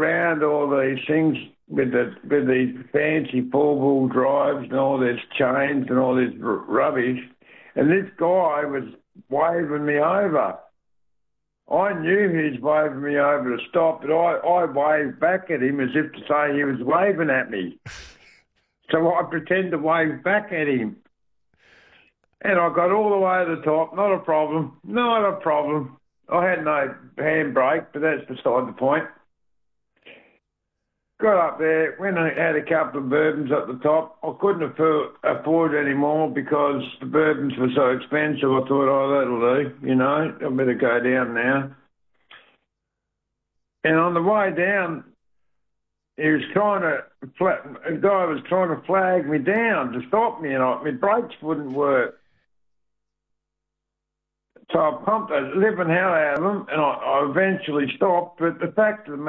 around all these things with these fancy four-wheel drives and all this chains and all this rubbish, and this guy was waving me over. I knew he was waving me over to stop, but I waved back at him as if to say he was waving at me. So I pretend to wave back at him. And I got all the way to the top, not a problem, not a problem. I had no handbrake, but that's beside the point. Got up there, went and had a couple of bourbons at the top. I couldn't afford any more because the bourbons were so expensive. I thought, oh, that'll do, you know, I better go down now. And on the way down, a guy was trying to flag me down to stop me, and my brakes wouldn't work. So I pumped the living hell out of them, and I eventually stopped. But the fact of the